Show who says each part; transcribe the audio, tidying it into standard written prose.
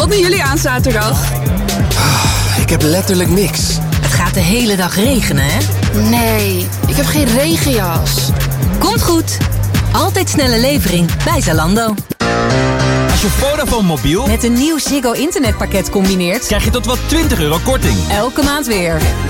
Speaker 1: Wat doen jullie aan zaterdag?
Speaker 2: Ik heb letterlijk niks.
Speaker 3: Het gaat de hele dag regenen, hè?
Speaker 1: Nee, ik heb geen regenjas.
Speaker 3: Komt goed. Altijd snelle levering bij Zalando.
Speaker 4: Als je Vodafone mobiel
Speaker 3: Met een nieuw Ziggo internetpakket combineert,
Speaker 4: krijg je tot wel €20 korting.
Speaker 3: elke maand weer.